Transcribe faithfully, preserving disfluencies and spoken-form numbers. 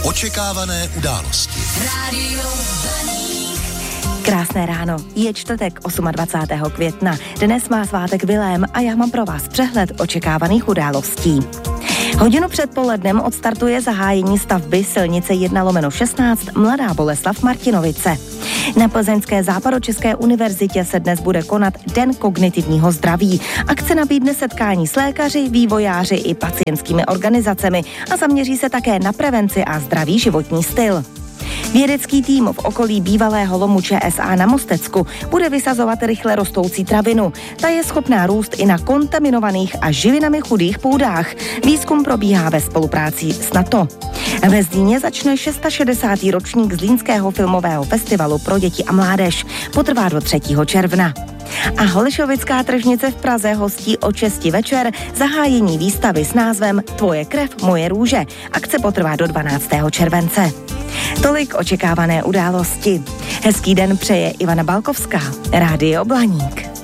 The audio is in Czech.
Očekávané události. Rádio Blaník. Krásné ráno, je čtvrtek dvacátého osmého května. Dnes má svátek Vilém a já mám pro vás přehled očekávaných událostí. Hodinu před polednem odstartuje zahájení stavby silnice jedna lomeno šestnáct Mladá Boleslav Martinovice. Na Plzeňské západočeské univerzitě se dnes bude konat Den kognitivního zdraví. Akce nabídne setkání s lékaři, vývojáři i pacientskými organizacemi a zaměří se také na prevenci a zdravý životní styl. Vědecký tým v okolí bývalého lomu ČSA na Mostecku bude vysazovat rychle rostoucí travinu. Ta je schopná růst i na kontaminovaných a živinami chudých půdách. Výzkum probíhá ve spolupráci s NATO. Ve Zlíně začne šedesátý šestý ročník Zlínského filmového festivalu pro děti a mládež. Potrvá do třetího června. A Holešovická tržnice v Praze hostí od šesti večer zahájení výstavy s názvem Tvoje krev, moje růže. Akce potrvá do dvanáctého července. Tolik očekávané události. Hezký den přeje Ivana Balkovská, Rádio Blaník.